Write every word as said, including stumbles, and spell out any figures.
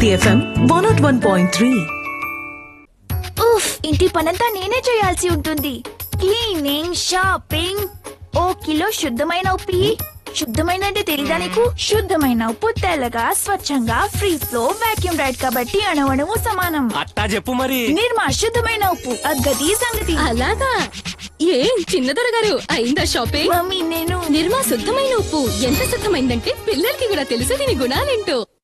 FM one not one point three. ఉఫ్, ఇంటి పనంతా నేనే చేయాల్సి ఉంటుంది. క్లీనింగ్, షాపింగ్, ఓ కిలో శుద్ధమైన ఉప్పు. శుద్ధమైన అంటే తెలీదా నీకు? శుద్ధమైన ఉప్పు తెల్లగా స్వచ్ఛంగా ఫ్రీ ఫ్లో వాక్యూమ్ రైడ్ కాబట్టి అణువణువు సమానం. అట్టా చెప్పు మరి. నిర్మా శుద్ధమైన ఉప్పు, అగ్గది సంగతి. అలాగా? ఏం చిన్నదొర గారు అయిందా షాపింగ్? మమ్మీ నేను నిర్మా శుద్ధమైన ఉప్పు ఎంత శుద్ధమైందంటే పిల్లలకి కూడా తెలుసు దీని గుణాలేంటో.